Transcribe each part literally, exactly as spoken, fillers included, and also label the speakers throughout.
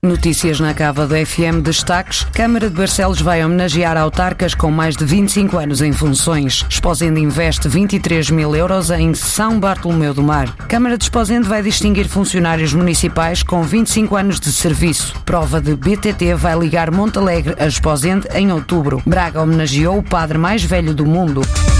Speaker 1: Notícias na Cava do F M, destaques. Câmara de Barcelos vai homenagear autarcas com mais de vinte e cinco anos em funções. Esposende investe vinte e três mil euros em São Bartolomeu do Mar. Câmara de Esposende vai distinguir funcionários municipais com vinte e cinco anos de serviço. Prova de B T T vai ligar Montalegre a Esposende em outubro. Braga homenageou o padre mais velho do mundo.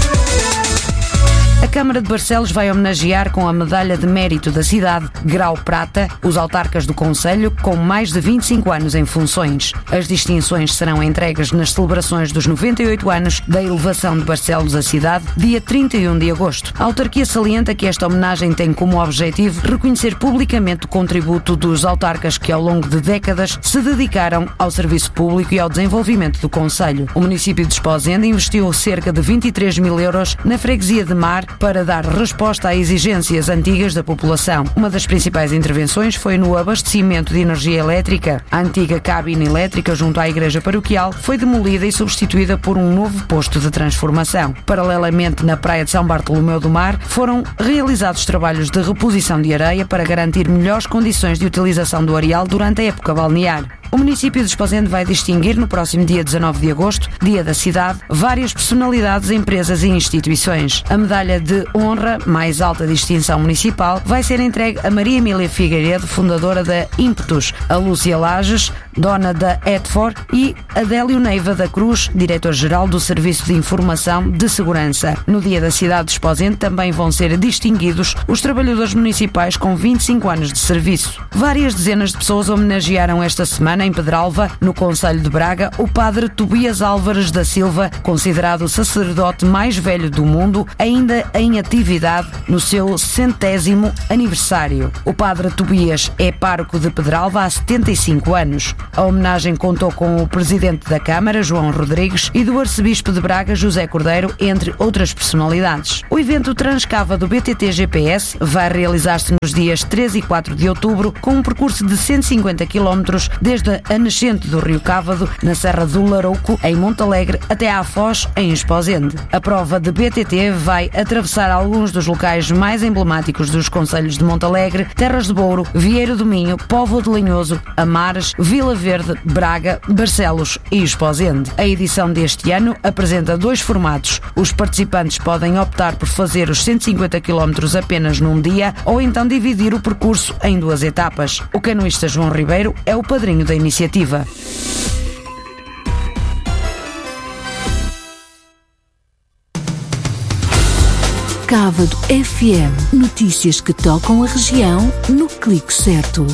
Speaker 1: A Câmara de Barcelos vai homenagear com a Medalha de Mérito da cidade, Grau Prata, os autarcas do concelho com mais de vinte e cinco anos em funções. As distinções serão entregues nas celebrações dos noventa e oito anos da elevação de Barcelos à cidade, dia trinta e um de agosto. A autarquia salienta que esta homenagem tem como objetivo reconhecer publicamente o contributo dos autarcas que ao longo de décadas se dedicaram ao serviço público e ao desenvolvimento do concelho. O município de Esposende investiu cerca de vinte e três mil euros na freguesia de Mar para dar resposta a exigências antigas da população. Uma das principais intervenções foi no abastecimento de energia elétrica. A antiga cabine elétrica junto à igreja paroquial foi demolida e substituída por um novo posto de transformação. Paralelamente, na praia de São Bartolomeu do Mar, foram realizados trabalhos de reposição de areia para garantir melhores condições de utilização do areal durante a época balnear. O município de Esposende vai distinguir no próximo dia dezanove de agosto, dia da cidade, várias personalidades, empresas e instituições. A medalha de honra, mais alta distinção municipal, vai ser entregue a Maria Emília Figueiredo, fundadora da Ímpetus, a Lúcia Lages, dona da Edfor, e Adélio Neiva da Cruz, diretor-geral do Serviço de Informação de Segurança. No dia da cidade de Esposende também vão ser distinguidos os trabalhadores municipais com vinte e cinco anos de serviço. Várias dezenas de pessoas homenagearam esta semana em Pedralva, no concelho de Braga, o padre Tobias Álvares da Silva, considerado o sacerdote mais velho do mundo, ainda em atividade no seu centésimo aniversário. O padre Tobias é pároco de Pedralva há setenta e cinco anos. A homenagem contou com o presidente da Câmara, João Rodrigues, e do arcebispo de Braga, José Cordeiro, entre outras personalidades. O evento Transcava do B T T G P S vai realizar-se nos dias três e quatro de outubro, com um percurso de cento e cinquenta quilómetros desde a nascente do Rio Cávado, na Serra do Larouco, em Montalegre, até à Foz, em Esposende. A prova de B T T vai atravessar alguns dos locais mais emblemáticos dos concelhos de Montalegre, Terras de Bouro, Vieira do Minho, Póvoa de Lanhoso, Amares, Vila Verde, Braga, Barcelos e Esposende. A edição deste ano apresenta dois formatos. Os participantes podem optar por fazer os cento e cinquenta quilómetros apenas num dia ou então dividir o percurso em duas etapas. O canoista João Ribeiro é o padrinho da iniciativa.
Speaker 2: Cávado F M. Notícias que tocam a região no clique certo.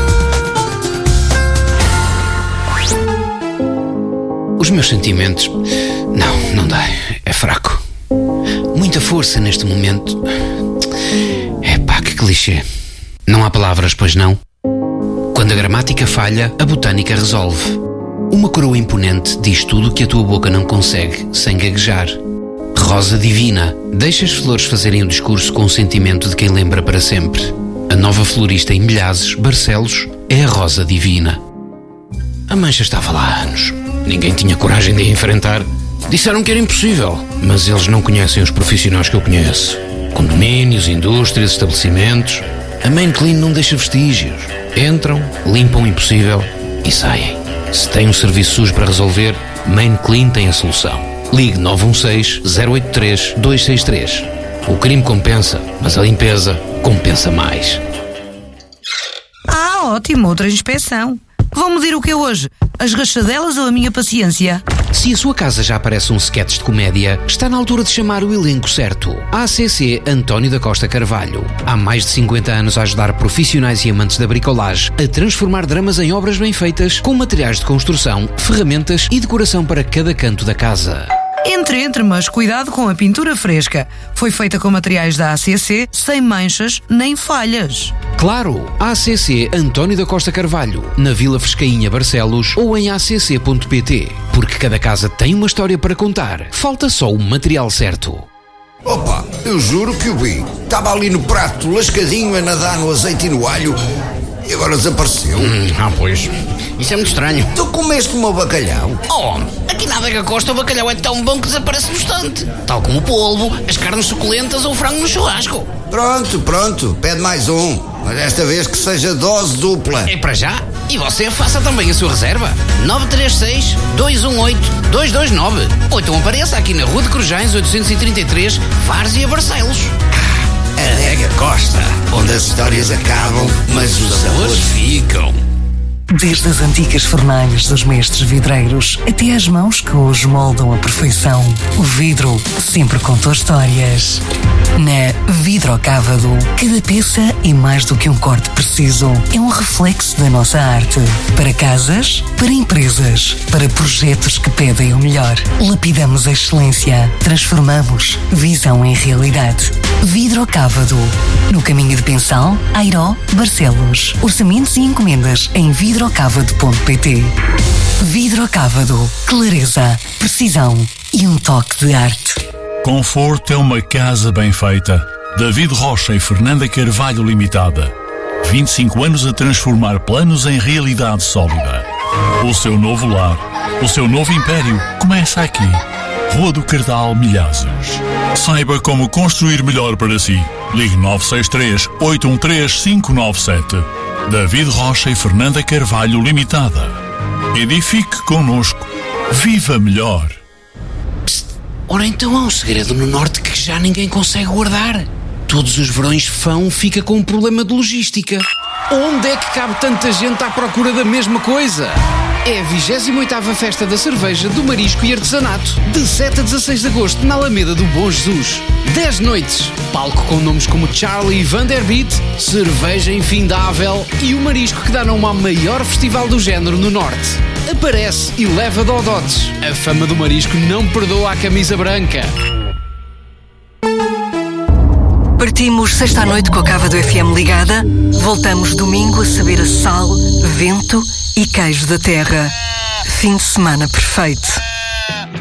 Speaker 3: Os meus sentimentos... Não, não dá. É fraco. Muita força neste momento. Epá, que clichê. Não há palavras, pois não? Quando a gramática falha, a botânica resolve. Uma coroa imponente diz tudo o que a tua boca não consegue, sem gaguejar. Rosa divina. Deixa as flores fazerem o discurso com o sentimento de quem lembra para sempre. A nova florista em Milhazes, Barcelos, é a Rosa Divina. A mancha estava lá há anos. Ninguém tinha coragem de a enfrentar. Disseram que era impossível, mas eles não conhecem os profissionais que eu conheço. Condomínios, indústrias, estabelecimentos. A Main Clean não deixa vestígios. Entram, limpam o impossível e saem. Se tem um serviço sujo para resolver, Main Clean tem a solução. Ligue nove um seis, zero oito três, dois seis três. O crime compensa, mas a limpeza compensa mais.
Speaker 4: Ah, ótimo, outra inspeção. Vão medir o que é hoje? As rachadelas ou a minha paciência?
Speaker 3: Se a sua casa já parece um sketch de comédia, está na altura de chamar o elenco certo. A C C António da Costa Carvalho. Há mais de cinquenta anos a ajudar profissionais e amantes da bricolagem a transformar dramas em obras bem feitas, com materiais de construção, ferramentas e decoração para cada canto da casa.
Speaker 4: Entre, entre, mas cuidado com a pintura fresca. Foi feita com materiais da A C C, sem manchas nem falhas.
Speaker 3: Claro, A C C António da Costa Carvalho, na Vila Frescainha, Barcelos, ou em a c c ponto p t. Porque cada casa tem uma história para contar. Falta só o material certo.
Speaker 5: Opa, eu juro que o vi. Estava ali no prato, lascadinho, a nadar no azeite e no alho, e agora desapareceu.
Speaker 3: Hum, ah, pois. Isso é muito estranho.
Speaker 5: Tu comeste o meu bacalhau?
Speaker 3: Oh, aqui na Adega Costa o bacalhau é tão bom que desaparece no instante. Tal como o polvo, as carnes suculentas ou o frango no churrasco.
Speaker 5: Pronto, pronto. Pede mais um. Mas desta vez que seja dose dupla.
Speaker 3: É para já. E você faça também a sua reserva. nove três seis, dois um oito, dois dois nove. Ou então apareça aqui na Rua de Corujães oitocentos e trinta e três, Várzea, Barcelos.
Speaker 5: Adega Costa, onde as histórias acabam, mas os sabores ficam.
Speaker 6: Desde as antigas fornalhas dos mestres vidreiros até às mãos que hoje moldam a perfeição, o vidro sempre contou histórias. Na Vidrocávado, cada peça é mais do que um corte preciso. É um reflexo da nossa arte. Para casas, para empresas, para projetos que pedem o melhor. Lapidamos a excelência. Transformamos visão em realidade. Vidrocávado. No caminho de Pensão, Airó, Barcelos. Orçamentos e encomendas em vidrocávado ponto pt. Vidrocávado. Clareza, precisão e um toque de arte.
Speaker 7: Conforto é uma casa bem feita. David Rocha e Fernanda Carvalho Limitada. vinte e cinco anos a transformar planos em realidade sólida. O seu novo lar, o seu novo império começa aqui. Rua do Cardal, Milhazes. Saiba como construir melhor para si. Ligue nove seis três, oito um três, cinco nove sete. David Rocha e Fernanda Carvalho Limitada. Edifique connosco. Viva melhor.
Speaker 3: Ora então há um segredo no Norte que já ninguém consegue guardar. Todos os verões Fão fica com um problema de logística. Onde é que cabe tanta gente à procura da mesma coisa? É a vigésima oitava Festa da Cerveja, do Marisco e Artesanato, de sete a dezasseis de agosto, na Alameda do Bom Jesus. dez noites, palco com nomes como Charlie e Vanderbeat, cerveja infindável e o marisco que dá nome ao maior festival do género no Norte. Aparece e leva dodotes. A fama do marisco não perdoa a camisa branca.
Speaker 8: Partimos sexta à noite com a Cava do F M ligada. Voltamos domingo a saber a sal, vento e queijo da terra. Fim de semana perfeito.